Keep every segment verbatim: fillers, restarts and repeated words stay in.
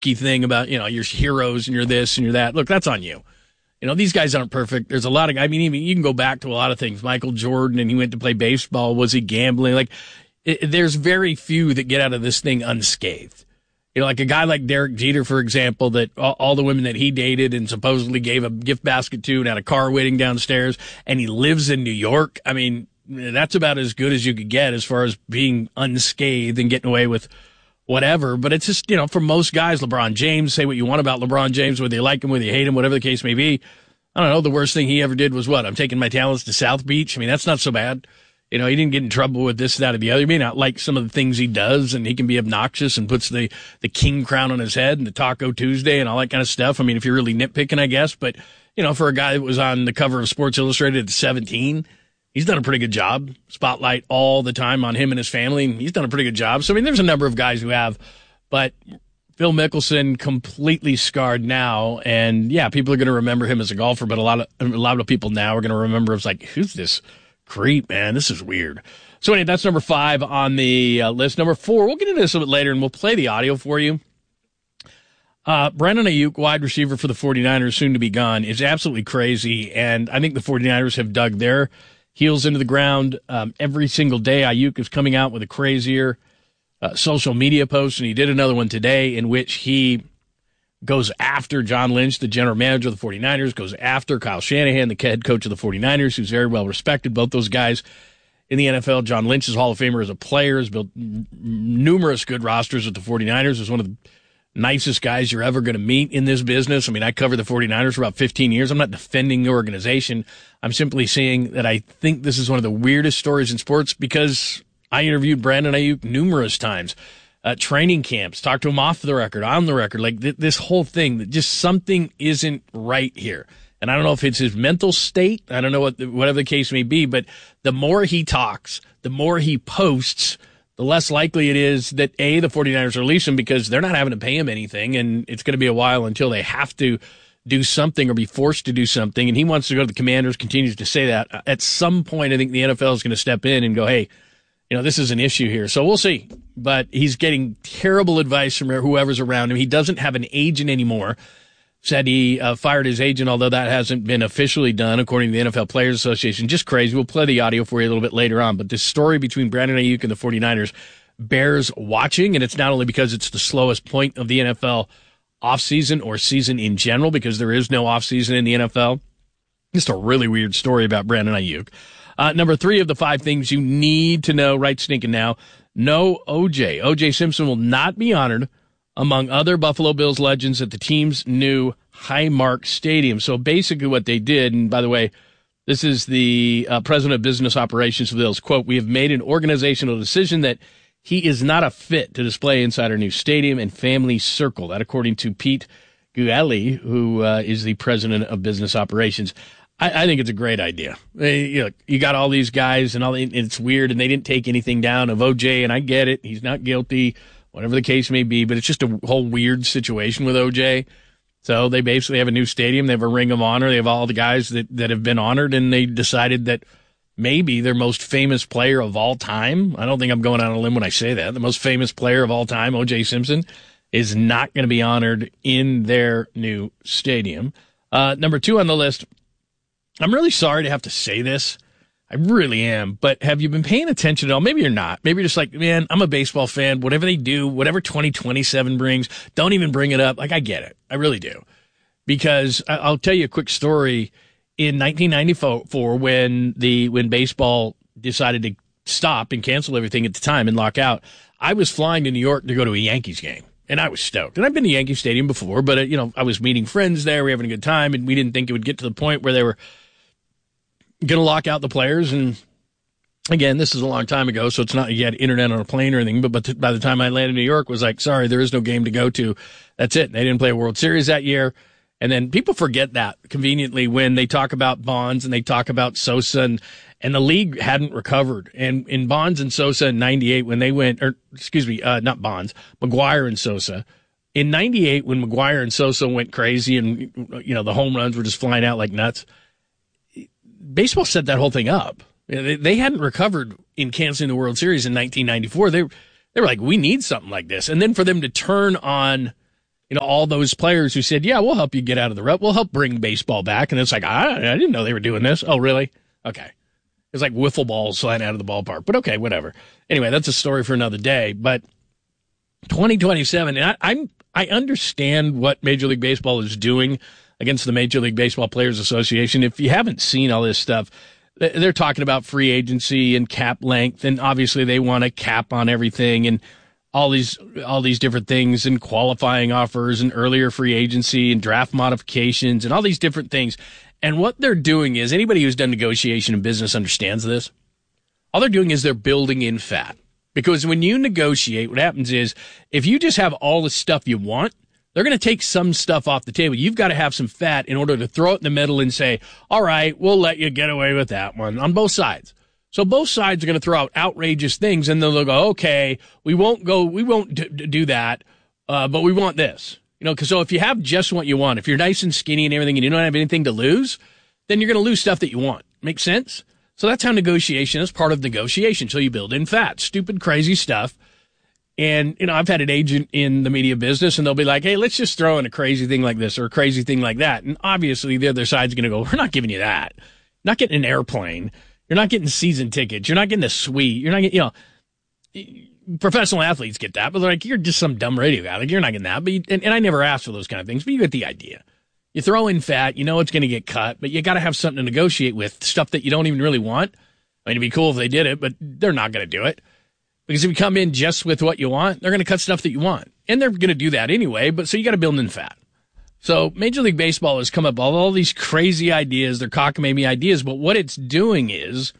hokey thing about, you know, you're heroes and you're this and you're that. Look, that's on you. You know, these guys aren't perfect. There's a lot of, I mean, even you can go back to a lot of things. Michael Jordan, and he went to play baseball. Was he gambling? Like, it, there's very few that get out of this thing unscathed. You know, like a guy like Derek Jeter, for example, that all, all the women that he dated and supposedly gave a gift basket to and had a car waiting downstairs, and he lives in New York. I mean, that's about as good as you could get as far as being unscathed and getting away with whatever. But it's just, you know, for most guys, LeBron James, say what you want about LeBron James, whether you like him, whether you hate him, whatever the case may be. I don't know. The worst thing he ever did was what? I'm taking my talents to South Beach. I mean, that's not so bad. You know, he didn't get in trouble with this, that, or the other. He may not like some of the things he does, and he can be obnoxious and puts the, the king crown on his head and the Taco Tuesday and all that kind of stuff. I mean, if you're really nitpicking, I guess. But, you know, for a guy that was on the cover of Sports Illustrated at seventeen, he's done a pretty good job. Spotlight all the time on him and his family, and he's done a pretty good job. So, I mean, there's a number of guys who have, but Phil Mickelson completely scarred now. And, yeah, people are going to remember him as a golfer, but a lot of a lot of people now are going to remember him as like, who's this creep, man? This is weird. So, anyway, that's number five on the uh, list. Number four, we'll get into this a bit later, and we'll play the audio for you. Uh, Brandon Ayuk, wide receiver for the 49ers, soon to be gone, is absolutely crazy. And I think the 49ers have dug their heels into the ground. Um, every single day, Ayuk is coming out with a crazier uh, social media post, and he did another one today in which he goes after John Lynch, the general manager of the 49ers, goes after Kyle Shanahan, the head coach of the 49ers, who's very well respected. Both those guys in the N F L. John Lynch is Hall of Famer as a player, has built n- numerous good rosters with the 49ers, is one of the nicest guys you're ever going to meet in this business. I mean, I covered the 49ers for about fifteen years. I'm not defending the organization. I'm simply saying that I think this is one of the weirdest stories in sports because I interviewed Brandon Ayuk numerous times. Uh, training camps, talked to him off the record, on the record, like th- this whole thing, that just something isn't right here. And I don't know if it's his mental state. I don't know what, the, whatever the case may be, but the more he talks, the more he posts, the less likely it is that A, the 49ers release him because they're not having to pay him anything. And it's going to be a while until they have to do something or be forced to do something. And he wants to go to the Commanders, continues to say that. At some point, I think the N F L is going to step in and go, hey, you know, this is an issue here. So we'll see. But he's getting terrible advice from whoever's around him. He doesn't have an agent anymore. Said he uh, fired his agent, although that hasn't been officially done, according to the N F L Players Association. Just crazy. We'll play the audio for you a little bit later on. But this story between Brandon Ayuk and the 49ers bears watching, and it's not only because it's the slowest point of the N F L offseason or season in general, because there is no offseason in the N F L. Just a really weird story about Brandon Ayuk. Uh, number three of the five things you need to know right stinking now. No O J. O J Simpson will not be honored among other Buffalo Bills legends at the team's new Highmark Stadium. So basically what they did, and by the way, this is the uh, president of business operations for the Bills, quote, "We have made an organizational decision that he is not a fit to display inside our new stadium and family circle." That according to Pete Guelli, who uh, is the president of business operations. I, I think it's a great idea. You know, you got all these guys and all, and it's weird, and they didn't take anything down of O J, and I get it. He's not guilty, whatever the case may be, but it's just a whole weird situation with O J. So they basically have a new stadium. They have a ring of honor. They have all the guys that, that have been honored, and they decided that maybe their most famous player of all time, I don't think I'm going on a limb when I say that, the most famous player of all time, O J Simpson, is not going to be honored in their new stadium. Uh, number two on the list, I'm really sorry to have to say this. I really am. But have you been paying attention at all? Maybe you're not. Maybe you're just like, man, I'm a baseball fan. Whatever they do, whatever twenty twenty-seven brings, don't even bring it up. Like, I get it. I really do. Because I'll tell you a quick story. In nineteen ninety-four, when the when baseball decided to stop and cancel everything at the time and lock out, I was flying to New York to go to a Yankees game. And I was stoked. And I've been to Yankee Stadium before, but, uh, you know, I was meeting friends there. We were having a good time, and we didn't think it would get to the point where they were going to lock out the players. And again, this is a long time ago, so it's not you had internet on a plane or anything. But, but by the time I landed in New York, it was like, sorry, there is no game to go to. That's it. They didn't play a World Series that year. And then people forget that conveniently when they talk about Bonds and they talk about Sosa, and, and the league hadn't recovered. And in Bonds and Sosa in ninety-eight, when they went, or excuse me, uh, not Bonds, McGwire and Sosa. In ninety-eight, when McGwire and Sosa went crazy and, you know, the home runs were just flying out like nuts, baseball set that whole thing up. They, they hadn't recovered in canceling the World Series in nineteen ninety-four. They, they were like, we need something like this. And then for them to turn on You know, all those players who said, yeah, we'll help you get out of the rut. We'll help bring baseball back. And it's like, I, I didn't know they were doing this. Oh, really? Okay. It's like wiffle balls flying out of the ballpark. But okay, whatever. Anyway, that's a story for another day. But twenty twenty-seven, and I, I'm, I understand what Major League Baseball is doing against the Major League Baseball Players Association. If you haven't seen all this stuff, they're talking about free agency and cap length. And obviously they want a cap on everything and all these all these different things and qualifying offers and earlier free agency and draft modifications and all these different things. And what they're doing is, anybody who's done negotiation in business understands this. All they're doing is they're building in fat. Because when you negotiate, what happens is, if you just have all the stuff you want, they're going to take some stuff off the table. You've got to have some fat in order to throw it in the middle and say, all right, we'll let you get away with that one on both sides. So both sides are going to throw out outrageous things, and then they'll go, okay, we won't go, we won't d- do that, uh, but we want this. You know, because so if you have just what you want, if you're nice and skinny and everything and you don't have anything to lose, then you're going to lose stuff that you want. Make sense? So that's how negotiation is part of negotiation. So you build in fat, stupid, crazy stuff. And, you know, I've had an agent in the media business, and they'll be like, hey, let's just throw in a crazy thing like this or a crazy thing like that. And obviously the other side's going to go, we're not giving you that. You're not getting an airplane. You're not getting season tickets. You're not getting a suite. You're not getting, you know, professional athletes get that, but they're like, you're just some dumb radio guy. Like, you're not getting that. But you, and, and I never asked for those kind of things, but you get the idea. You throw in fat, you know it's going to get cut, but you got to have something to negotiate with, stuff that you don't even really want. I mean, it'd be cool if they did it, but they're not going to do it. Because if you come in just with what you want, they're going to cut stuff that you want. And they're going to do that anyway, but so you got to build in fat. So Major League Baseball has come up with all, all these crazy ideas, they're cockamamie ideas, but what it's doing is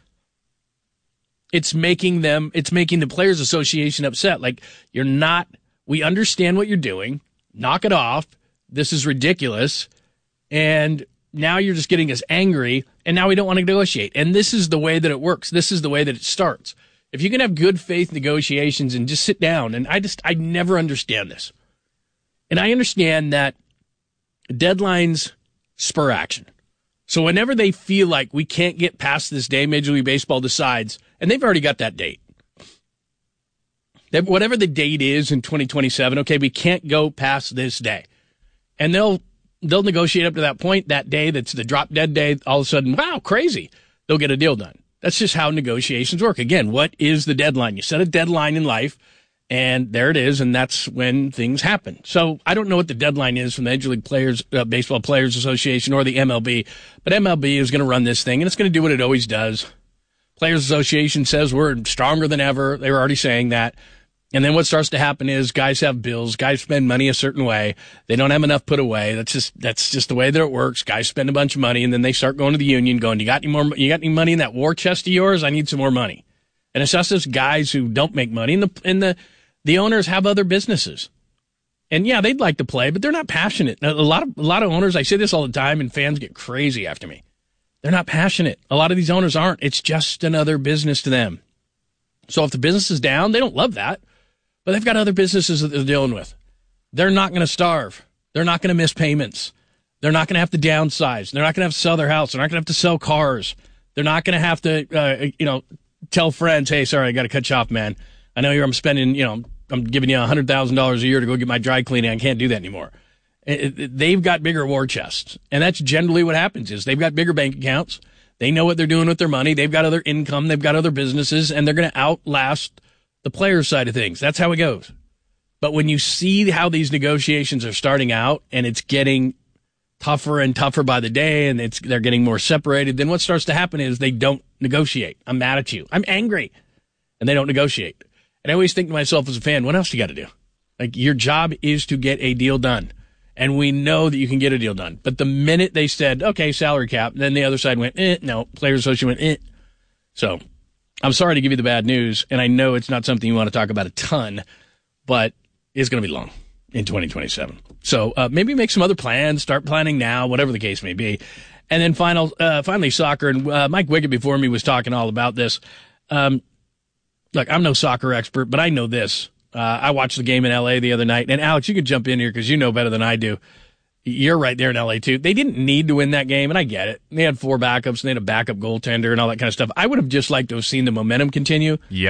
it's making them, it's making the Players Association upset. Like, you're not, we understand what you're doing, knock it off, this is ridiculous, and now you're just getting us angry, and now we don't want to negotiate. And this is the way that it works. This is the way that it starts. If you can have good faith negotiations and just sit down, and I just, I never understand this. And I understand that deadlines spur action. So whenever they feel like we can't get past this day, Major League Baseball decides, and they've already got that date. That whatever the date is in twenty twenty-seven, okay, we can't go past this day. And they'll they'll negotiate up to that point, that day that's the drop dead day, all of a sudden, wow, crazy. They'll get a deal done. That's just how negotiations work. Again, what is the deadline? You set a deadline in life, and there it is, and that's when things happen. So I don't know what the deadline is from the Major League Players, uh, Baseball Players Association or the M L B, but M L B is going to run this thing, and it's going to do what it always does. Players Association says we're stronger than ever. They were already saying that. And then what starts to happen is guys have bills. Guys spend money a certain way. They don't have enough put away. That's just that's just the way that it works. Guys spend a bunch of money, and then they start going to the union, going, "You got any more? You got any money in that war chest of yours? I need some more money." And it's just us guys who don't make money, and the and the the owners have other businesses. And yeah, they'd like to play, but they're not passionate. A lot of a lot of owners, I say this all the time, and fans get crazy after me. They're not passionate. A lot of these owners aren't. It's just another business to them. So if the business is down, they don't love that. But they've got other businesses that they're dealing with. They're not going to starve. They're not going to miss payments. They're not going to have to downsize. They're not going to have to sell their house. They're not going to have to sell cars. They're not going to have to, uh, you know, tell friends, hey, sorry, I got to cut you off, man. I know you're, I'm spending, you know, I'm giving you one hundred thousand dollars a year to go get my dry cleaning. I can't do that anymore. It, it, they've got bigger war chests. And that's generally what happens is they've got bigger bank accounts. They know what they're doing with their money. They've got other income. They've got other businesses, and they're going to outlast the players' side of things. That's how it goes. But when you see how these negotiations are starting out and it's getting tougher and tougher by the day and it's they're getting more separated, then what starts to happen is they don't negotiate. I'm mad at you. I'm angry. And they don't negotiate. And I always think to myself as a fan, what else do you got to do? Like, your job is to get a deal done. And we know that you can get a deal done. But the minute they said, okay, salary cap, then the other side went, eh, no. Players Association went, eh. So I'm sorry to give you the bad news, and I know it's not something you want to talk about a ton, but it's going to be long in twenty twenty-seven. So uh, maybe make some other plans, start planning now, whatever the case may be. And then final, uh, finally, soccer, and uh, Mike Wickett before me was talking all about this. Um, look, I'm no soccer expert, but I know this. Uh, I watched the game in L A the other night, and Alex, you can jump in here because you know better than I do. You're right there in L A, too. They didn't need to win that game, and I get it. They had four backups, and they had a backup goaltender and all that kind of stuff. I would have just liked to have seen the momentum continue. Yep.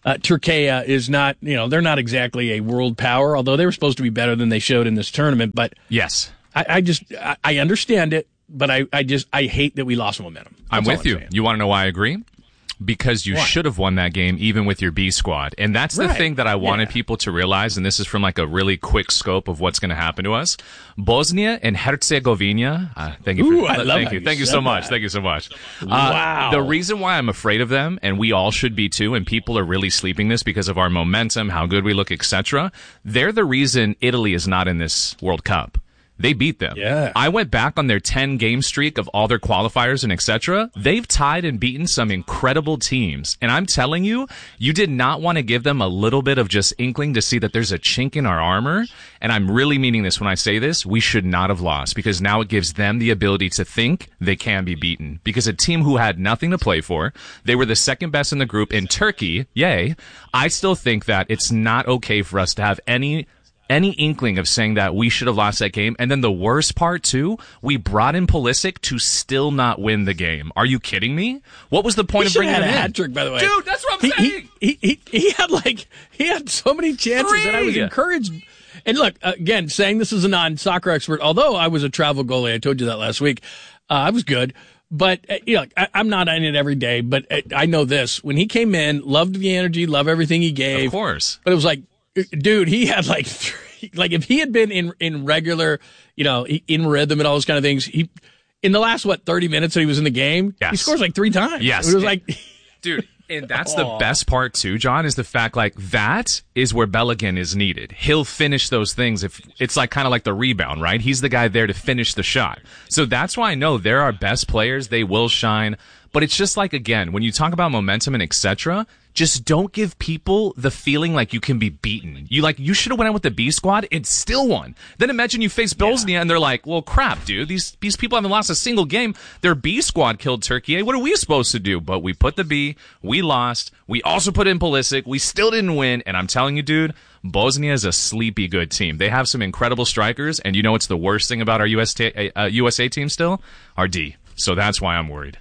Uh, Turkey is not, you know, they're not exactly a world power, although they were supposed to be better than they showed in this tournament. But yes, I, I just, I, I understand it, but I, I just, I hate that we lost momentum. That's I'm with I'm you. saying. You want to know why I agree? Because you Why? should have won that game even with your B squad. And that's the Right. thing that I wanted Yeah. people to realize, and this is from like a really quick scope of what's going to happen to us. Bosnia and Herzegovina, uh, thank you for Ooh, I love thank how you. you Thank you said so much. that. Thank you so much. Uh, Wow. The reason why I'm afraid of them, and we all should be too, and people are really sleeping this because of our momentum, how good we look, et cetera. They're the reason Italy is not in this World Cup. They beat them. Yeah. I went back on their ten game streak of all their qualifiers and et cetera. They've tied and beaten some incredible teams. And I'm telling you, you did not want to give them a little bit of just inkling to see that there's a chink in our armor. And I'm really meaning this when I say this. We should not have lost, because now it gives them the ability to think they can be beaten. Because a team who had nothing to play for, they were the second best in the group in Turkey. Yay. I still think that it's not okay for us to have any Any inkling of saying that we should have lost that game. And then the worst part, too, we brought in Pulisic to still not win the game. Are you kidding me? What was the point He of should bringing have him had a in? hat trick, by the way. Dude, that's what I'm he, saying. He, he, he, he had like, he had so many chances, and I was Three. encouraged. And look, again, saying this is a non-soccer expert, although I was a travel goalie, I told you that last week, uh, I was good. But, uh, you know, I, I'm not in it every day, but uh, I know this. When he came in, loved the energy, loved everything he gave. Of course. But it was like, dude, he had like three. Like if he had been in, in regular, you know, in rhythm and all those kind of things, he, in the last, what, thirty minutes that he was in the game, Yes. he scores like three times. Yes. It was like, Dude, and that's the best part too, John, is the fact like that is where Belligan is needed. He'll finish those things. If it's like kind of like the rebound, right? He's the guy there to finish the shot. So that's why I know they're our best players. They will shine. But it's just like, again, when you talk about momentum and et cetera, just don't give people the feeling like you can be beaten. You like you should have went out with the B squad and still won. Then imagine you face Bosnia and they're like, well, crap, dude. These these people haven't lost a single game. Their B squad killed Turkey. What are we supposed to do? But we put the B. We lost. We also put in Pulisic. We still didn't win. And I'm telling you, dude, Bosnia is a sleepy good team. They have some incredible strikers. And you know what's the worst thing about our U S T, uh, U S A team still? Our D. So that's why I'm worried.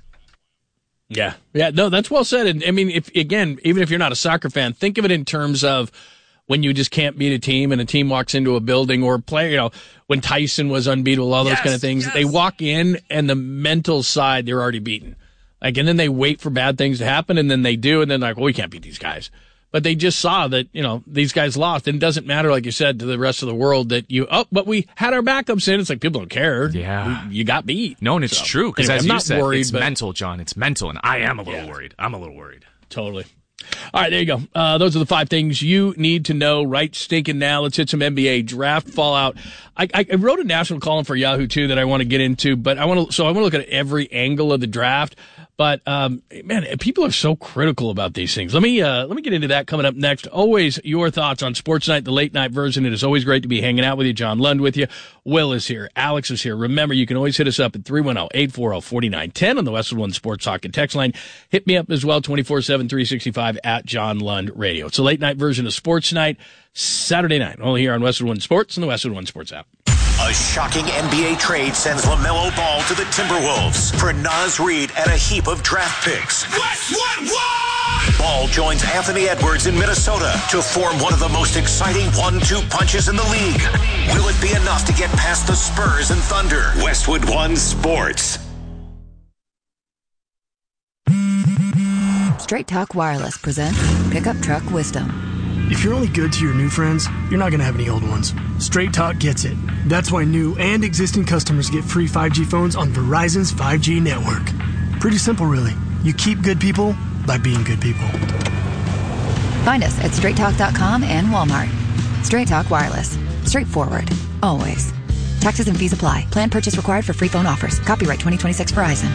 yeah, yeah, no, that's well said. And I mean, if again, even if you're not a soccer fan, think of it in terms of when you just can't beat a team and a team walks into a building or play, you know, when Tyson was unbeatable, all those Yes, kind of things. yes. They walk in and the mental side, they're already beaten. Like, and then they wait for bad things to happen and then they do. And then like, well, we can't beat these guys. But they just saw that, you know, these guys lost. And it doesn't matter, like you said, to the rest of the world that you, oh, but we had our backups in. It's like people don't care. Yeah. We, you got beat. No, and it's So, true. Because anyway, as I'm you not said, worried, it's but mental, John. It's mental. And I am a little Yeah. worried. I'm a little worried. Totally. All right, there you go. Uh, those are the five things you need to know right stinking now. Let's hit some N B A draft fallout. I, I, I wrote a national column for Yahoo too that I want to get into, but I want to. So I want to look at every angle of the draft. But um, man, people are so critical about these things. Let me uh, let me get into that coming up next. Always your thoughts on Sports Night, the late night version. It is always great to be hanging out with you. John Lund with you. Will is here. Alex is here. Remember, you can always hit us up at three one zero, eight four zero, four nine one zero on the Westwood One Sports Talk and text line. Hit me up as well, twenty-four seven, three sixty-five at John Lund Radio. It's a late night version of Sports Night, Saturday night, only here on Westwood One Sports and the Westwood One Sports app. A shocking N B A trade sends LaMelo Ball to the Timberwolves for Naz Reid and a heap of draft picks. Westwood One! Ball joins Anthony Edwards in Minnesota to form one of the most exciting one two punches in the league. Will it be enough to get past the Spurs and Thunder? Westwood One Sports. Straight Talk Wireless presents Pickup Truck Wisdom. If you're only good to your new friends, you're not going to have any old ones. Straight Talk gets it. That's why new and existing customers get free five G phones on Verizon's five G network. Pretty simple, really. You keep good people by being good people. Find us at straight talk dot com and Walmart. Straight Talk Wireless. Straightforward. Always. Taxes and fees apply. Plan purchase required for free phone offers. Copyright twenty twenty-six Verizon.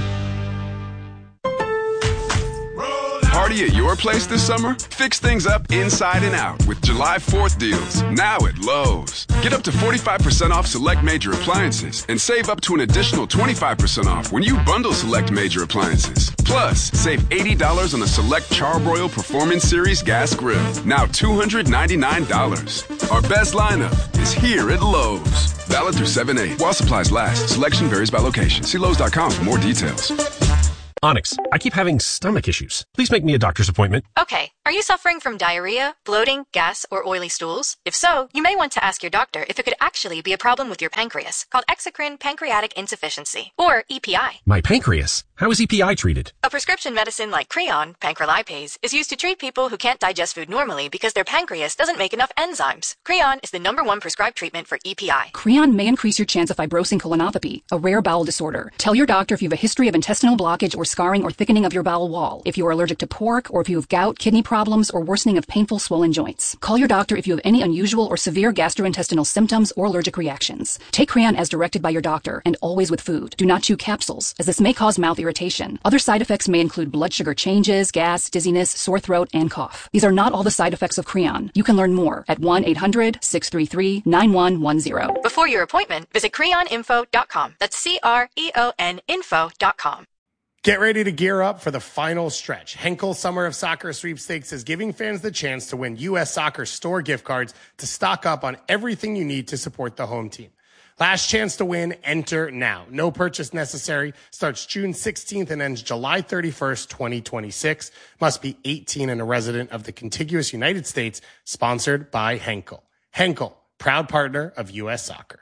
Party at your place this summer? Fix things up inside and out with July fourth deals, now at Lowe's. Get up to forty-five percent off select major appliances and save up to an additional twenty-five percent off when you bundle select major appliances. Plus, save eighty dollars on a select Charbroil Performance Series gas grill, now two hundred ninety-nine dollars. Our best lineup is here at Lowe's. Valid through seven eight. While supplies last, selection varies by location. See Lowe's dot com for more details. Onyx, I keep having stomach issues. Please make me a doctor's appointment. Okay. Are you suffering from diarrhea, bloating, gas, or oily stools? If so, you may want to ask your doctor if it could actually be a problem with your pancreas, called exocrine pancreatic insufficiency, or E P I. My pancreas? How is E P I treated? A prescription medicine like Creon, pancrelipase, is used to treat people who can't digest food normally because their pancreas doesn't make enough enzymes. Creon is the number one prescribed treatment for E P I. Creon may increase your chance of fibrosing colonopathy, a rare bowel disorder. Tell your doctor if you have a history of intestinal blockage or scarring or thickening of your bowel wall, if you are allergic to pork, or if you have gout, kidney problems, or worsening of painful swollen joints. Call your doctor if you have any unusual or severe gastrointestinal symptoms or allergic reactions. Take Creon as directed by your doctor, and always with food. Do not chew capsules, as this may cause mouth irritation. Other side effects may include blood sugar changes, gas, dizziness, sore throat, and cough. These are not all the side effects of Creon. You can learn more at one eight hundred, six three three, nine one one zero. Before your appointment, visit creon info dot com. That's C R E O N info dot com. Get ready to gear up for the final stretch. Henkel Summer of Soccer Sweepstakes is giving fans the chance to win U S Soccer store gift cards to stock up on everything you need to support the home team. Last chance to win, enter now. No purchase necessary. Starts June sixteenth and ends July thirty-first, twenty twenty-six. Must be eighteen and a resident of the contiguous United States. Sponsored by Henkel. Henkel, proud partner of U S Soccer.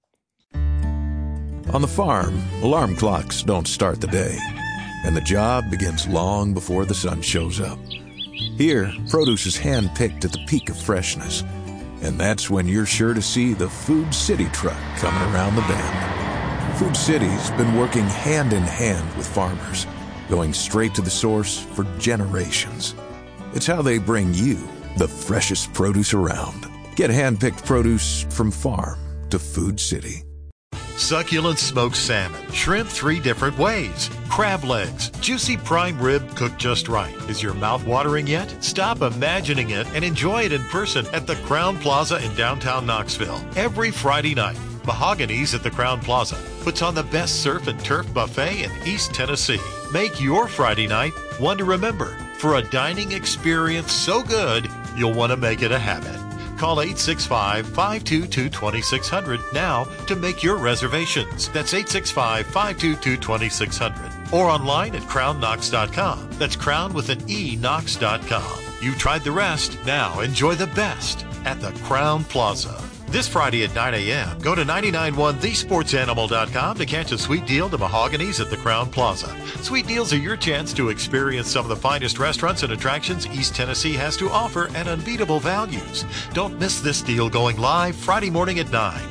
On the farm, alarm clocks don't start the day, and the job begins long before the sun shows up. Here, produce is hand-picked at the peak of freshness, and that's when you're sure to see the Food City truck coming around the bend. Food City's been working hand-in-hand with farmers, going straight to the source for generations. It's how they bring you the freshest produce around. Get hand-picked produce from farm to Food City. Succulent smoked salmon, shrimp three different ways, crab legs, juicy prime rib cooked just right. Is your mouth watering yet? Stop imagining it and enjoy it in person at the Crowne Plaza in downtown Knoxville. Every Friday night, Mahogany's at the Crowne Plaza puts on the best surf and turf buffet in East Tennessee. Make your Friday night one to remember for a dining experience so good you'll want to make it a habit. Call eight six five, five two two, two six zero zero now to make your reservations. That's eight six five, five two two, two six zero zero. Or online at crown knox dot com. That's crown with an E, knox dot com. You've tried the rest. Now enjoy the best at the Crowne Plaza. This Friday at nine a.m., go to nine nine one the sports animal dot com to catch a sweet deal to Mahogany's at the Crowne Plaza. Sweet deals are your chance to experience some of the finest restaurants and attractions East Tennessee has to offer at unbeatable values. Don't miss this deal going live Friday morning at nine.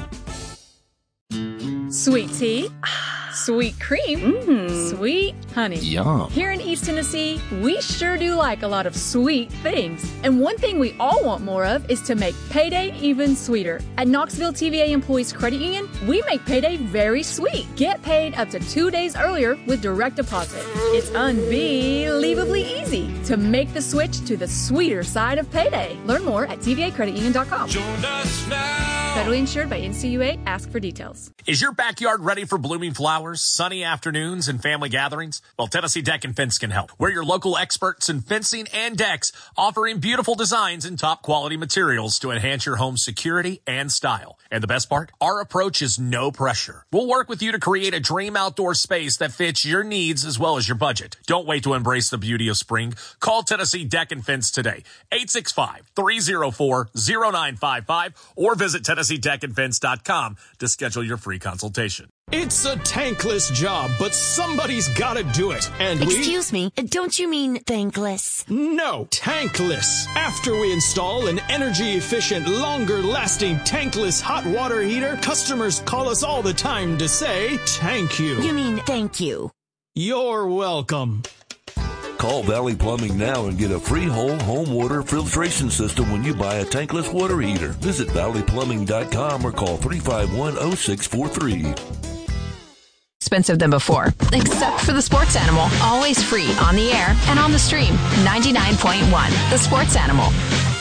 Sweet tea, sweet cream, mm. sweet honey. Yum. Here in East Tennessee, we sure do like a lot of sweet things. And one thing we all want more of is to make payday even sweeter. At Knoxville T V A Employees Credit Union, we make payday very sweet. Get paid up to two days earlier with direct deposit. It's unbelievably easy to make the switch to the sweeter side of payday. Learn more at T V A credit union dot com. Join us now. Federally insured by N C U A. Ask for details. Is your backyard ready for blooming flowers, sunny afternoons, and family gatherings? Well, Tennessee Deck and Fence can help. We're your local experts in fencing and decks, offering beautiful designs and top quality materials to enhance your home's security and style. And the best part? Our approach is no pressure. We'll work with you to create a dream outdoor space that fits your needs as well as your budget. Don't wait to embrace the beauty of spring. Call Tennessee Deck and Fence today, eight six five, three oh four, oh nine five five, or visit tennessee deck and fence dot com to schedule your free consultation. It's a tankless job, but somebody's gotta do it. And we... Excuse me, don't you mean thankless? No, tankless. After we install an energy-efficient, longer-lasting tankless hot water heater, customers call us all the time to say, thank you. You mean thank you. You're welcome. Call Valley Plumbing now and get a free whole home water filtration system when you buy a tankless water heater. Visit valley plumbing dot com or call three five one, oh six four three. Expensive than before, except for the Sports Animal. Always free on the air and on the stream. ninety-nine point one, The Sports Animal.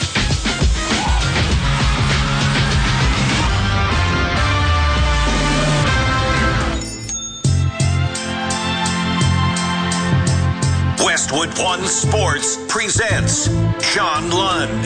Westwood One Sports presents Sean Lund.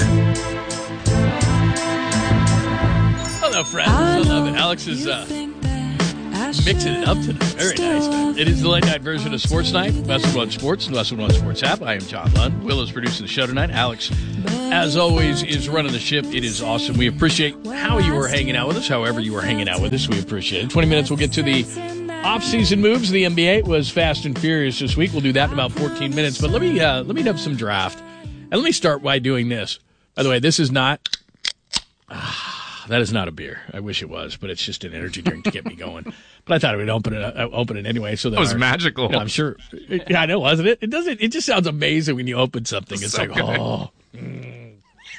Hello, friends. I love it. Alex is uh, Mixing it up today. Very nice, man. It is the late night version of Sports Night. Westwood One Sports and Westwood One Sports app. I am John Lund. Will is producing the show tonight. Alex, as always, is running the ship. It is awesome. We appreciate how you are hanging out with us, however you are hanging out with us. We appreciate it. twenty minutes, we'll get to the off-season moves. The N B A was fast and furious this week. We'll do that in about fourteen minutes. But let me uh, let me have some draft. And let me start by doing this. By the way, this is not... Ah, that is not a beer. I wish it was, but it's just an energy drink to get me going. But I thought I would open it uh, open it anyway. So that, that was our, magical. You know, I'm sure. Yeah, I know, wasn't it? It doesn't. It just sounds amazing when you open something. It's, it's so like, good. oh. Mm.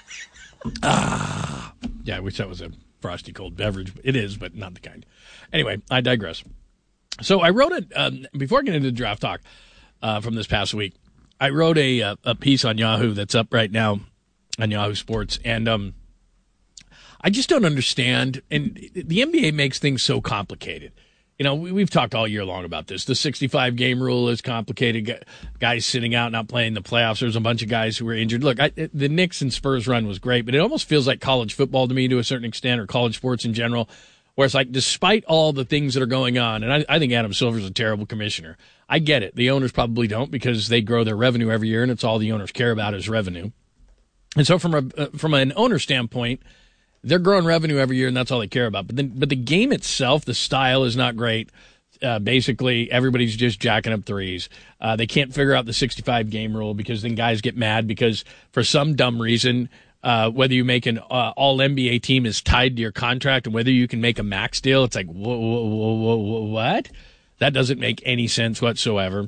Ah. Yeah, I wish that was a frosty cold beverage. It is, but not the kind. Anyway, I digress. So I wrote it, um, before I get into the draft talk uh, from this past week, I wrote a, a a piece on Yahoo that's up right now on Yahoo Sports, and um, I just don't understand, and the N B A makes things so complicated. You know, we, we've talked all year long about this. The sixty-five game rule is complicated. Guys sitting out, not playing the playoffs. There's a bunch of guys who were injured. Look, I, the Knicks and Spurs run was great, but it almost feels like college football to me to a certain extent, or college sports in general, where it's like, despite all the things that are going on, and I, I think Adam Silver's a terrible commissioner. I get it. The owners probably don't, because they grow their revenue every year, and it's all the owners care about is revenue. And so from a uh, from an owner standpoint, they're growing revenue every year, and that's all they care about. But then, but the game itself, the style is not great. Uh, basically, everybody's just jacking up threes. Uh, they can't figure out the sixty-five game rule, because then guys get mad because for some dumb reason, uh, whether you make an uh, all N B A team is tied to your contract, and whether you can make a max deal, it's like, whoa, whoa, whoa, whoa, whoa, what? That doesn't make any sense whatsoever.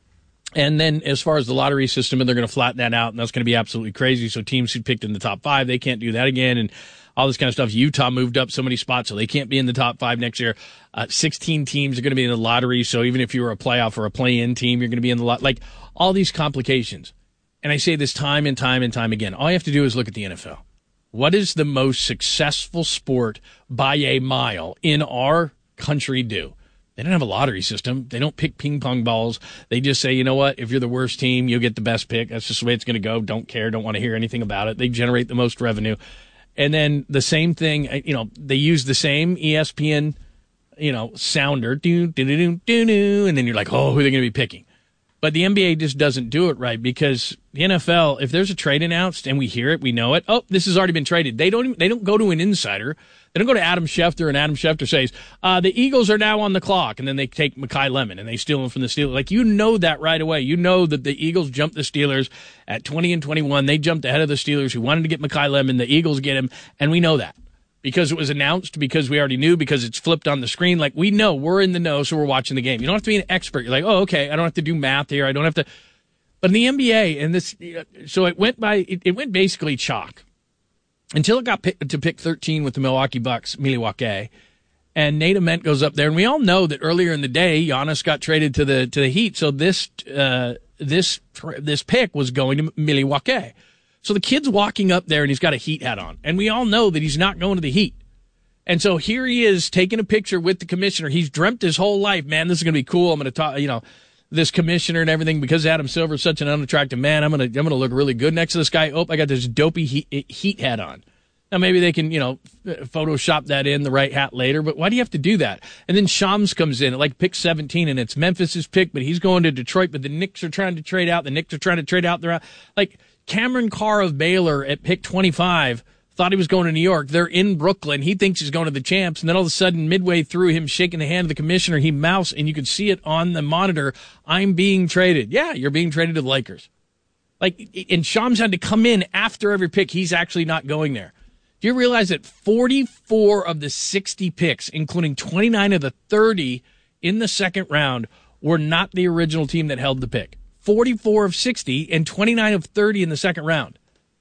And then as far as the lottery system, and they're going to flatten that out, and that's going to be absolutely crazy. So teams who picked in the top five, they can't do that again, and all this kind of stuff. Utah moved up so many spots, so they can't be in the top five next year. Uh, sixteen teams are going to be in the lottery, so even if you were a playoff or a play-in team, you're going to be in the lot. Like, all these complications. And I say this time and time and time again. All you have to do is look at the N F L. What is the most successful sport by a mile in our country do? They don't have a lottery system. They don't pick ping pong balls. They just say, you know what? If you're the worst team, you'll get the best pick. That's just the way it's going to go. Don't care. Don't want to hear anything about it. They generate the most revenue. And then the same thing, you know, they use the same E S P N, you know, sounder, do, do, do, do, do, do, and then you're like, oh, who are they going to be picking? But the N B A just doesn't do it right, because the N F L, if there's a trade announced and we hear it, we know it. Oh, this has already been traded. They don't even, they don't go to an insider. They don't go to Adam Schefter, and Adam Schefter says, uh, the Eagles are now on the clock, and then they take Mekhi Lemon and they steal him from the Steelers. Like, you know that right away. You know that the Eagles jumped the Steelers at twenty and twenty-one. They jumped ahead of the Steelers, who wanted to get Mekhi Lemon. The Eagles get him, and we know that because it was announced, because we already knew, because it's flipped on the screen. Like, we know, we're in the know, so we're watching the game. You don't have to be an expert. You're like, oh, okay, I don't have to do math here. I don't have to. But in the N B A, and this, so it went by, it, it went basically chalk until it got picked to pick thirteen with the Milwaukee Bucks, Milwaukee, and Nate Ament goes up there, and we all know that earlier in the day, Giannis got traded to the to the Heat, so this uh, this this pick was going to Milwaukee. So the kid's walking up there, and he's got a Heat hat on, and we all know that he's not going to the Heat. And so here he is taking a picture with the commissioner. He's dreamt his whole life, man, this is going to be cool. I'm going to talk, you know, this commissioner and everything, because Adam Silver is such an unattractive man. I'm going to I'm going to look really good next to this guy. Oh, I got this dopey heat, heat hat on. Now, maybe they can, you know, Photoshop that in, the right hat later, but why do you have to do that? And then Shams comes in at like pick seventeen, and it's Memphis's pick, but he's going to Detroit, but the Knicks are trying to trade out. The Knicks are trying to trade out. They're out. Like, Cameron Carr of Baylor at pick twenty-five thought he was going to New York. They're in Brooklyn. He thinks he's going to the champs. And then all of a sudden, midway through him shaking the hand of the commissioner, he mouths, and you can see it on the monitor, I'm being traded. Yeah, you're being traded to the Lakers. Like, and Shams had to come in after every pick. He's actually not going there. Do you realize that forty-four of the sixty picks, including twenty-nine of the thirty in the second round, were not the original team that held the pick? forty-four of sixty and twenty-nine of thirty in the second round.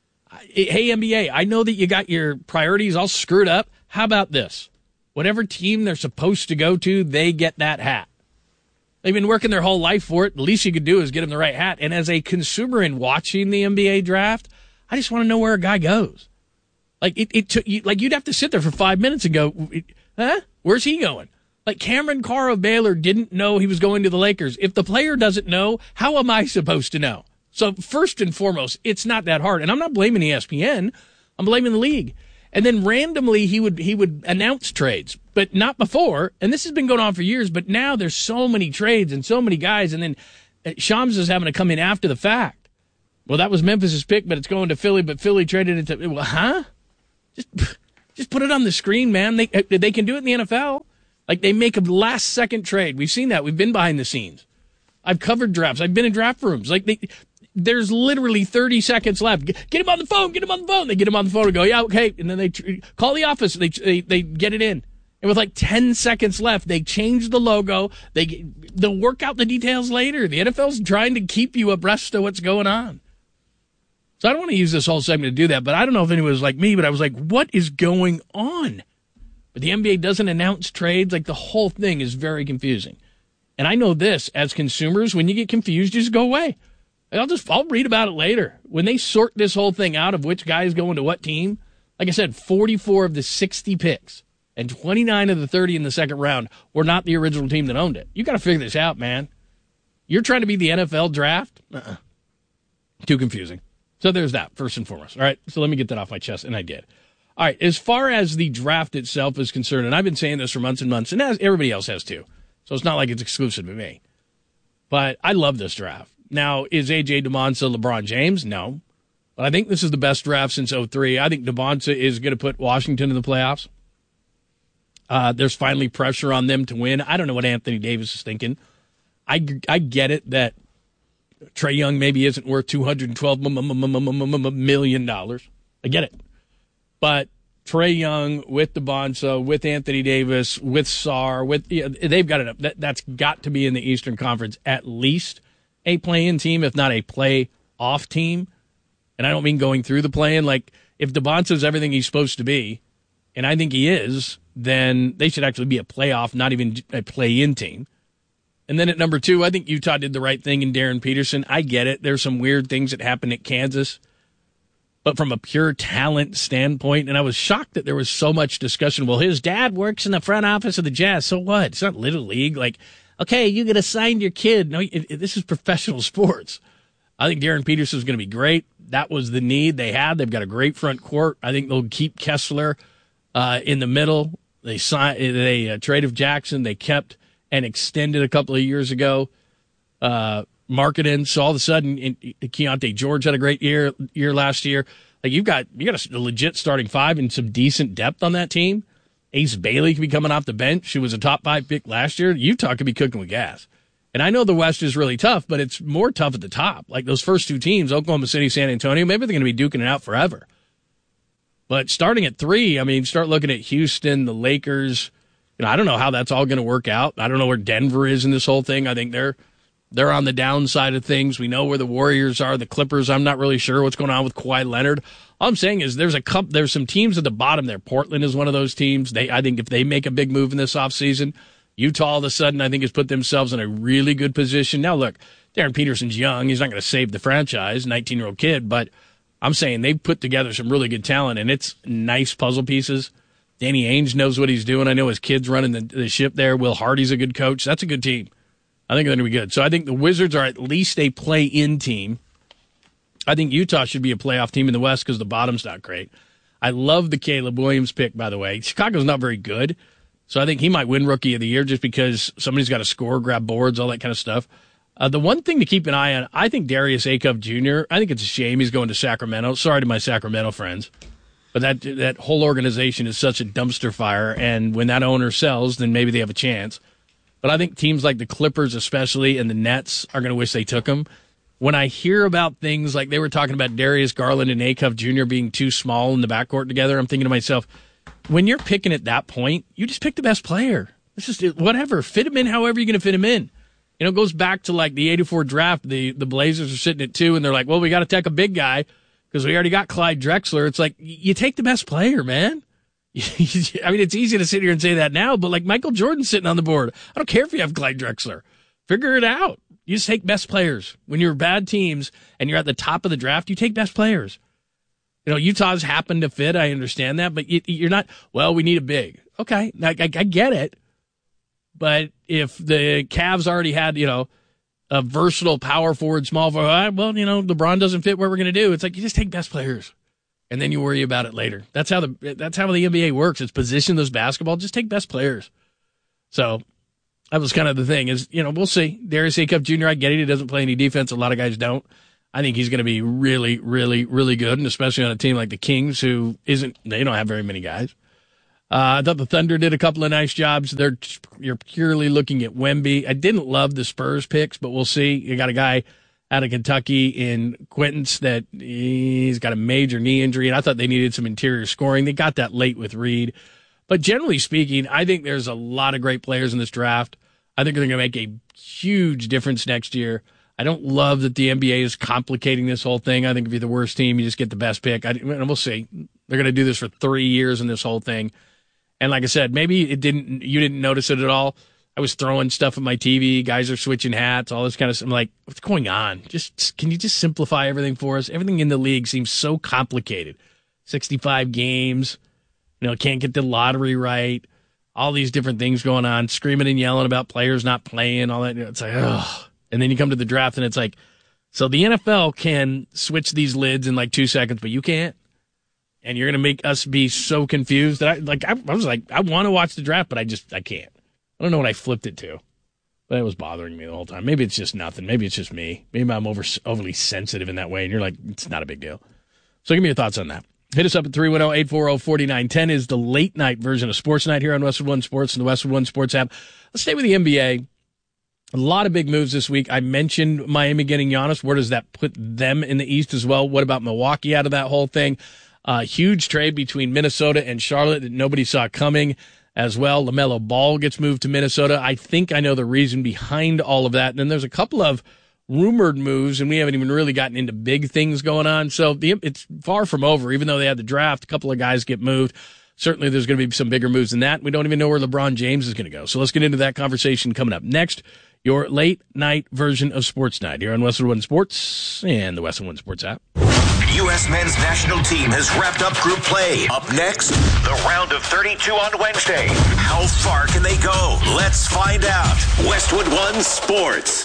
Hey, N B A, I know that you got your priorities all screwed up. How about this? Whatever team they're supposed to go to, they get that hat. They've been working their whole life for it. The least you could do is get them the right hat. And as a consumer in watching the N B A draft, I just want to know where a guy goes. Like, it, it took you, like, you'd have to sit there for five minutes and go, huh? Where's he going? Like, Cameron Carr of Baylor didn't know he was going to the Lakers. If the player doesn't know, how am I supposed to know? So first and foremost, it's not that hard. And I'm not blaming E S P N. I'm blaming the league. And then randomly he would he would announce trades, but not before. And this has been going on for years, but now there's so many trades and so many guys. And then Shams is having to come in after the fact. Well, that was Memphis's pick, but it's going to Philly, but Philly traded it to, well, huh? Just, just put it on the screen, man. They, they can do it in the N F L. Like, they make a last-second trade. We've seen that. We've been behind the scenes. I've covered drafts. I've been in draft rooms. Like, they, there's literally thirty seconds left. Get him on the phone. Get him on the phone. They get him on the phone and go, yeah, okay. And then they call the office. They, they they get it in. And with like ten seconds left, they change the logo. They, they'll work out the details later. The N F L's trying to keep you abreast of what's going on. So I don't want to use this whole segment to do that, but I don't know if anyone was like me, but I was like, what is going on? But the N B A doesn't announce trades. Like, the whole thing is very confusing. And I know this, as consumers, when you get confused, you just go away. I'll just, I'll read about it later. When they sort this whole thing out of which guy is going to what team, like I said, forty-four of the sixty picks and twenty-nine of the thirty in the second round were not the original team that owned it. You got to figure this out, man. You're trying to be the N F L draft? Uh-uh. Too confusing. So there's that, first and foremost. All right, so let me get that off my chest, and I did. All right, as far as the draft itself is concerned, and I've been saying this for months and months, and as everybody else has too, so it's not like it's exclusive to me. But I love this draft. Now, is A J DeMonsa LeBron James? No. But I think this is the best draft since oh three. I think DeMonsa is going to put Washington in the playoffs. Uh, there's finally pressure on them to win. I don't know what Anthony Davis is thinking. I, I get it that Trae Young maybe isn't worth two hundred twelve million dollars. I get it. But Trae Young with DeMonsa, with Anthony Davis, with Sarr, with yeah, they've got it. That, that's got to be in the Eastern Conference at least a play-in team, if not a play-off team. And I don't mean going through the play-in. Like, if DeMonsa is everything he's supposed to be, and I think he is, then they should actually be a playoff, not even a play-in team. And then at number two, I think Utah did the right thing in Darren Peterson. I get it. There's some weird things that happened at Kansas. But from a pure talent standpoint, and I was shocked that there was so much discussion. Well, his dad works in the front office of the Jazz. So what? It's not Little League. Like, okay, you get assigned your kid. No, it, it, this is professional sports. I think Darren Peterson is going to be great. That was the need they had. They've got a great front court. I think they'll keep Kessler uh, in the middle. They signed, they uh, traded Jackson. They kept and extended a couple of years ago. Uh, Marketing. So all of a sudden, in, Keontae George had a great year year last year. Like, you've got you got a, a legit starting five and some decent depth on that team. Ace Bailey could be coming off the bench. She was a top five pick last year. Utah could be cooking with gas. And I know the West is really tough, but it's more tough at the top. Like, those first two teams, Oklahoma City, San Antonio, maybe they're going to be duking it out forever. But starting at three, I mean, start looking at Houston, the Lakers. You know, I don't know how that's all going to work out. I don't know where Denver is in this whole thing. I think they're they're on the downside of things. We know where the Warriors are, the Clippers. I'm not really sure what's going on with Kawhi Leonard. All I'm saying is there's a couple, there's some teams at the bottom there. Portland is one of those teams. They, I think if they make a big move in this offseason, Utah all of a sudden, I think, has put themselves in a really good position. Now, look, Darren Peterson's young. He's not going to save the franchise, nineteen-year-old kid, but I'm saying they've put together some really good talent, and it's nice puzzle pieces. Danny Ainge knows what he's doing. I know his kid's running the, the ship there. Will Hardy's a good coach. That's a good team. I think they're going to be good. So I think the Wizards are at least a play-in team. I think Utah should be a playoff team in the West because the bottom's not great. I love the Caleb Williams pick, by the way. Chicago's not very good, so I think he might win Rookie of the Year just because somebody's got to score, grab boards, all that kind of stuff. Uh, the one thing to keep an eye on, I think Darius Acuff Junior, I think it's a shame he's going to Sacramento. Sorry to my Sacramento friends. But that that whole organization is such a dumpster fire, and when that owner sells, then maybe they have a chance. But I think teams like the Clippers especially and the Nets are going to wish they took him. When I hear about things like they were talking about Darius Garland and Acuff Junior being too small in the backcourt together, I'm thinking to myself, when you're picking at that point, you just pick the best player. It's just whatever. Fit him in however you're going to fit him in. You know, it goes back to like the eighty-four draft. The, the Blazers are sitting at two, and they're like, well, we got to take a big guy because we already got Clyde Drexler. It's like, you take the best player, man. I mean, it's easy to sit here and say that now, but like Michael Jordan's sitting on the board. I don't care if you have Clyde Drexler. Figure it out. You just take best players. When you're bad teams and you're at the top of the draft, you take best players. You know, Utah's happened to fit. I understand that, but you, you're not, well, we need a big. Okay, I, I, I get it. But if the Cavs already had, you know, a versatile power forward, small forward, well, you know, LeBron doesn't fit what we're going to do. It's like, you just take best players. and then you worry about it later. That's how the that's how the N B A works. It's positionless basketball. Just take best players. So that was kind of the thing. Is you know we'll see. Darius Acuff Junior I get it. He doesn't play any defense. A lot of guys don't. I think he's going to be really, really, really good, and especially on a team like the Kings, who isn't. They don't have very many guys. Uh, I thought the Thunder did a couple of nice jobs. They're you're purely looking at Wemby. I didn't love the Spurs picks, but we'll see. You got a guy out of Kentucky in Quintance that he's got a major knee injury, and I thought they needed some interior scoring. They got that late with Reed. But generally speaking, I think there's a lot of great players in this draft. I think they're going to make a huge difference next year. I don't love that the N B A is complicating this whole thing. I think if you're the worst team, you just get the best pick. I, and we'll see. They're going to do this for three years in this whole thing. And like I said, maybe it didn't. You didn't notice it at all. I was throwing stuff at my T V. Guys are switching hats, all this kind of stuff. I'm like, what's going on? Just can you just simplify everything for us? Everything in the league seems so complicated. sixty-five games. You know, can't get the lottery right. All these different things going on. Screaming and yelling about players not playing. All that. It's like, ugh. And then you come to the draft, and it's like, so the N F L can switch these lids in like two seconds, but you can't. And you're going to make us be so confused that I like. I, I was like, I want to watch the draft, but I just I can't. I don't know what I flipped it to, but it was bothering me the whole time. Maybe it's just nothing. Maybe it's just me. Maybe I'm over overly sensitive in that way, and you're like, it's not a big deal. So give me your thoughts on that. Hit us up at three one zero, eight four zero, four nine one zero is the late night version of Sports Night here on Westwood One Sports and the Westwood One Sports app. Let's stay with the N B A. A lot of big moves this week. I mentioned Miami getting Giannis. Where does that put them in the East as well? What about Milwaukee out of that whole thing? Uh, huge trade between Minnesota and Charlotte that nobody saw coming as well. LaMelo Ball gets moved to Minnesota. I think I know the reason behind all of that. And then there's a couple of rumored moves, and we haven't even really gotten into big things going on. So the, it's far from over. Even though they had the draft, a couple of guys get moved. Certainly there's going to be some bigger moves than that. We don't even know where LeBron James is going to go. So let's get into that conversation coming up next. Your late night version of Sports Night here on Westwood One Sports and the Westwood One Sports app. U S men's national team has wrapped up group play. Up next, the round of thirty-two on Wednesday. How far can they go? Let's find out. Westwood One Sports.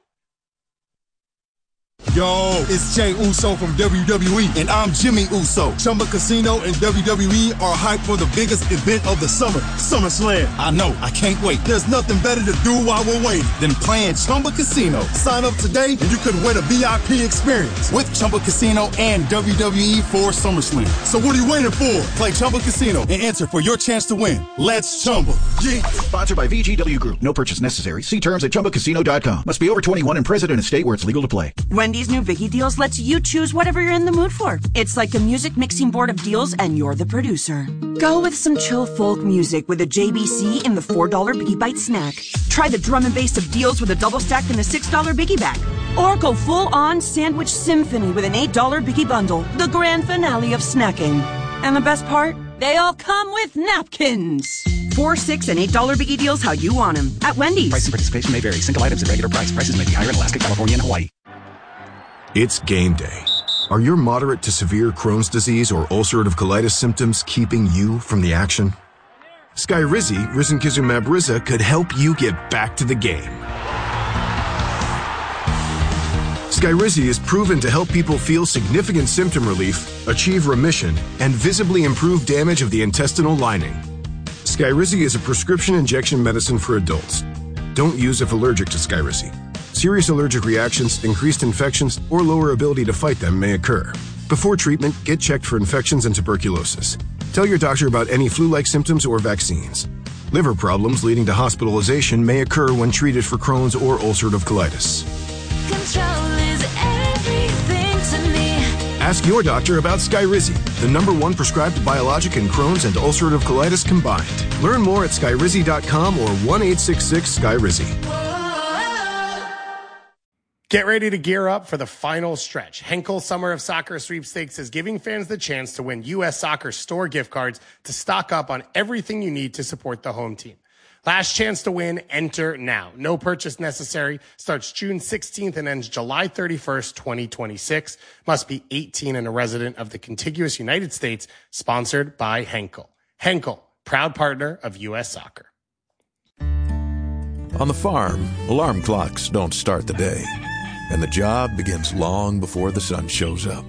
Yo, it's Jey Uso from W W E, and I'm Jimmy Uso. Chumba Casino and W W E are hyped for the biggest event of the summer, SummerSlam. I know, I can't wait. There's nothing better to do while we're waiting than playing Chumba Casino. Sign up today, and you could win a V I P experience with Chumba Casino and W W E for SummerSlam. So what are you waiting for? Play Chumba Casino and enter for your chance to win. Let's Chumba. Yeah. Sponsored by V G W Group. No purchase necessary. See terms at chumba casino dot com. Must be over twenty-one and present in a state where it's legal to play. Wendy's new Biggie Deals lets you choose whatever you're in the mood for. It's like a music mixing board of deals, and you're the producer. Go with some chill folk music with a J B C in the four dollar Biggie Bite snack. Try the drum and bass of deals with a double stack in the six dollar Biggie Bag. Or go full-on sandwich symphony with an eight dollar Biggie Bundle, the grand finale of snacking. And the best part? They all come with napkins. Four, six, and eight dollar Biggie Deals how you want them at Wendy's. Price and participation may vary. Single items at regular price. Prices may be higher in Alaska, California, and Hawaii. It's game day. Are your moderate to severe Crohn's disease or ulcerative colitis symptoms keeping you from the action? Skyrizi, risankizumab Riza, could help you get back to the game. Skyrizi is proven to help people feel significant symptom relief, achieve remission, and visibly improve damage of the intestinal lining. Skyrizi is a prescription injection medicine for adults. Don't use if allergic to Skyrizi. Serious allergic reactions, increased infections, or lower ability to fight them may occur. Before treatment, get checked for infections and tuberculosis. Tell your doctor about any flu-like symptoms or vaccines. Liver problems leading to hospitalization may occur when treated for Crohn's or ulcerative colitis. Control is everything to me. Ask your doctor about Skyrizi, the number one prescribed biologic in Crohn's and ulcerative colitis combined. Learn more at skyrizi dot com or one eight six six Skyrizi. Get ready to gear up for the final stretch. Henkel Summer of Soccer Sweepstakes is giving fans the chance to win U S Soccer store gift cards to stock up on everything you need to support the home team. Last chance to win, enter now. No purchase necessary. Starts June sixteenth and ends July thirty-first, twenty twenty-six. Must be eighteen and a resident of the contiguous United States. Sponsored by Henkel. Henkel, proud partner of U S Soccer. On the farm, alarm clocks don't start the day, and the job begins long before the sun shows up.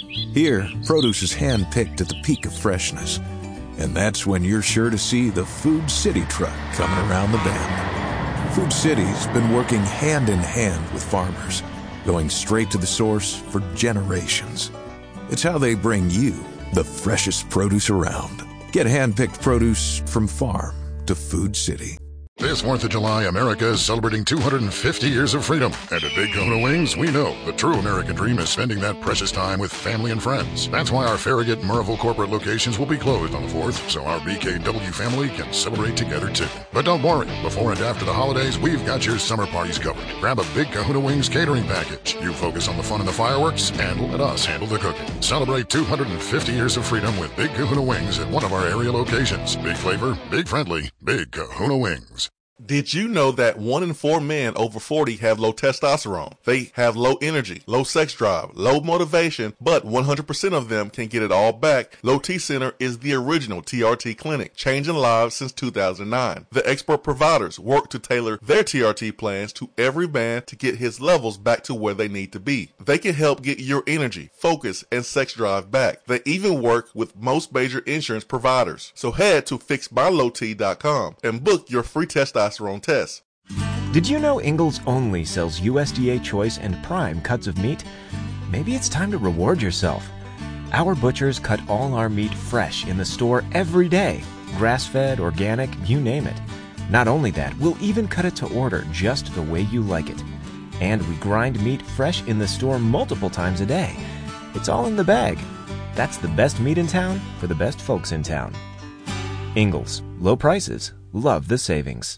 Here, produce is hand-picked at the peak of freshness. And that's when you're sure to see the Food City truck coming around the bend. Food City's been working hand in hand with farmers, going straight to the source for generations. It's how they bring you the freshest produce around. Get hand-picked produce from farm to Food City. This fourth of July, America is celebrating two hundred fifty years of freedom. And at Big Kahuna Wings, we know the true American dream is spending that precious time with family and friends. That's why our Farragut and Murrayville corporate locations will be closed on the fourth, so our B K W family can celebrate together too. But don't worry, before and after the holidays, we've got your summer parties covered. Grab a Big Kahuna Wings catering package. You focus on the fun and the fireworks, and let us handle the cooking. Celebrate two hundred fifty years of freedom with Big Kahuna Wings at one of our area locations. Big flavor, big friendly, Big Kahuna Wings. Did you know that one in four men over forty have low testosterone? They have low energy, low sex drive, low motivation, but one hundred percent of them can get it all back. Low T Center is the original T R T clinic, changing lives since two thousand nine. The expert providers work to tailor their T R T plans to every man to get his levels back to where they need to be. They can help get your energy, focus, and sex drive back. They even work with most major insurance providers. So head to fix my low t dot com and book your free testosterone test. Did you know Ingalls only sells U S D A Choice and Prime cuts of meat? Maybe it's time to reward yourself. Our butchers cut all our meat fresh in the store every day. Grass-fed, organic, you name it. Not only that, we'll even cut it to order just the way you like it. And we grind meat fresh in the store multiple times a day. It's all in the bag. That's the best meat in town for the best folks in town. Ingalls. Low prices. Love the savings.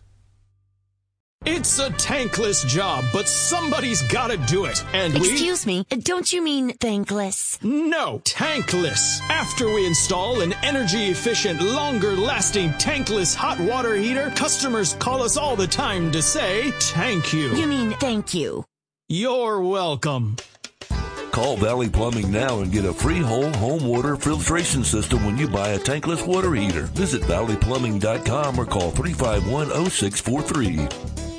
It's a tankless job, but somebody's gotta do it. And we... Excuse me, don't you mean thankless? No, tankless. After we install an energy-efficient, longer-lasting tankless hot water heater, customers call us all the time to say, thank you. You mean thank you. You're welcome. Call Valley Plumbing now and get a free whole home water filtration system when you buy a tankless water heater. Visit valley plumbing dot com or call three five one, oh six four three.